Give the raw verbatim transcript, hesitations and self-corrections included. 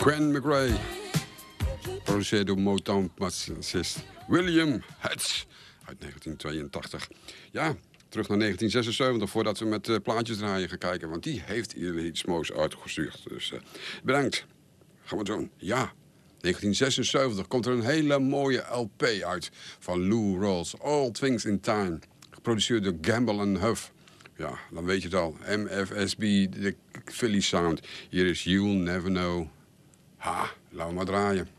Gwen McRae. Geproduceerd door Motown-bassist William Hutch uit negentien tweeëntachtig. Ja, terug naar negentien zesenzeventig voordat we met uh, plaatjes draaien gaan kijken. Want die heeft hier iets moois uitgestuurd. Dus uh, bedankt. Gaan we doen. Ja, negentien zesenzeventig komt er een hele mooie L P uit van Lou Rawls. All Things in Time. Geproduceerd door Gamble and Huff. Ja, dan weet je het al. M F S B, de Philly Sound. Hier is You'll Never Know. Ha, laten we maar draaien.